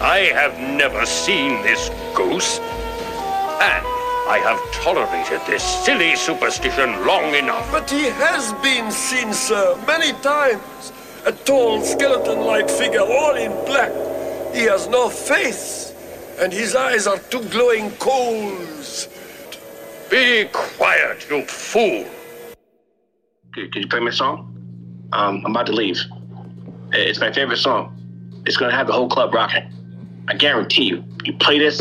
I have never seen this ghost, and I have tolerated this silly superstition long enough. But he has been seen, sir, many times. A tall, skeleton-like figure, all in black. He has no face, and his eyes are two glowing coals. Be quiet, you fool. Could you play my song? I'm about to leave. It's my favorite song. It's gonna have the whole club rocking. I guarantee you. You play this,